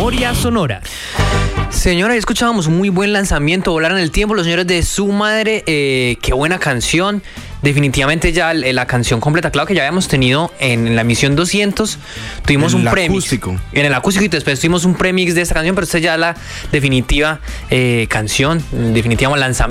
Memoria Sonora. Señora, escuchábamos un muy buen lanzamiento, Volar en el Tiempo, los señores de Su Madre. Qué buena canción. Definitivamente ya la canción completa. Claro que ya habíamos tenido en la emisión 200, tuvimos un premix. Acústico. En el acústico, y después tuvimos un premix de esta canción, pero esta ya la definitiva canción, definitiva lanzamiento.